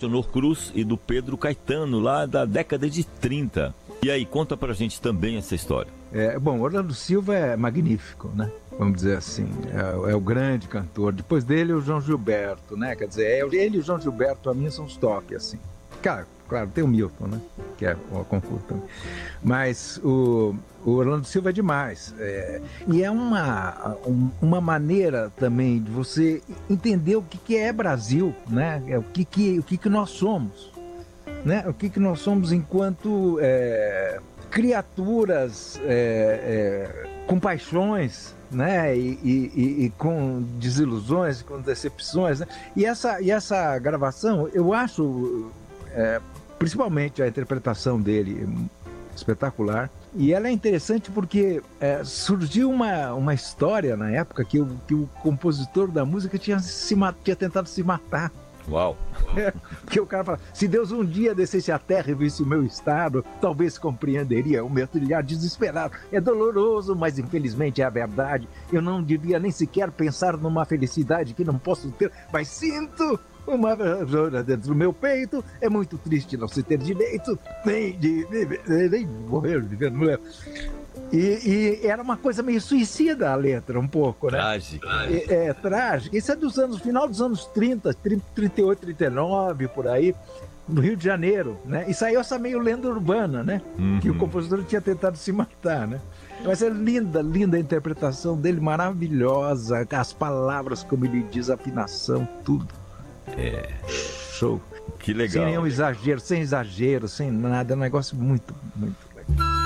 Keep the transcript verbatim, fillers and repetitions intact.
Cláudio Honor Cruz e do Pedro Caetano, lá da década de trinta. E aí, conta pra gente também essa história. É, bom, Orlando Silva é magnífico, né? Vamos dizer assim, é, é o grande cantor. Depois dele, o João Gilberto, né? Quer dizer, é, ele e o João Gilberto, pra mim, são os top, assim. Cara, claro, tem o Milton, né? Que é o concurso também. Mas o, o Orlando Silva é demais. É, e é uma, um, uma maneira também de você entender o que, que é Brasil, né? É, o, que, que, o que, que nós somos, né? O que, que nós somos enquanto é, criaturas é, é, com paixões, né? E, e, e com desilusões, com decepções, né? E essa, e essa gravação, eu acho... É, principalmente a interpretação dele espetacular, e ela é interessante porque é, surgiu uma, uma história na época que o, que o compositor da música tinha, se, tinha tentado se matar. Uau! É, porque o cara fala, se Deus um dia descesse à terra e visse o meu estado, talvez compreenderia o meu trilhar desesperado. É doloroso, mas infelizmente é a verdade. Eu não devia nem sequer pensar numa felicidade que não posso ter, mas sinto uma dor dentro do meu peito. É muito triste não se ter direito nem de viver, nem de morrer, de viver, não é? E, e era uma coisa meio suicida a letra, um pouco, né? Trágica. É, é, trágica. Isso é dos anos, final dos anos trinta, trinta e oito, trinta e nove, por aí, no Rio de Janeiro, né? E saiu essa meio lenda urbana, né? Uhum. Que o compositor tinha tentado se matar, né? Mas é linda, linda a interpretação dele, maravilhosa. As palavras, como ele diz, a afinação, tudo. É. Show. Que legal. Sem nenhum exagero, sem exagero, sem nada. É um negócio muito, muito legal.